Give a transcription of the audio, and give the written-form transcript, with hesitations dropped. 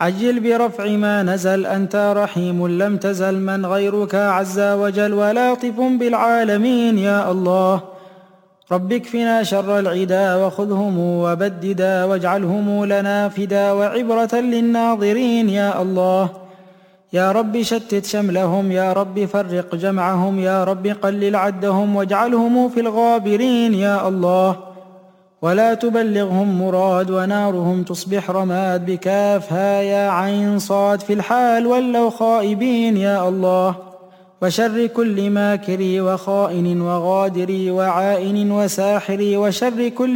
عجل برفع ما نزل، أنت رحيم لم تزل، من غيرك عز وجل ولطف بالعالمين يا الله. رب اكفنا شر العدا وخذهم وبددا، واجعلهم لنا فدا وعبرة للناظرين يا الله. يا رب شتت شملهم، يا رب فرق جمعهم، يا رب قلل عدهم واجعلهم في الغابرين يا الله. ولا تبلغهم مراد ونارهم تصبح رماد، بكافها يا عين صاد في الحال ولوا خائبين يا الله. وشر كل ماكر وخائن وغادر وعائن وساحر، وشر كل